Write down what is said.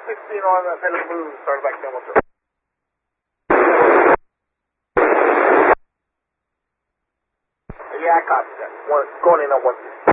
16 on Sailor Blue, started back 10-1. Yeah, I copy that. Going in on 116.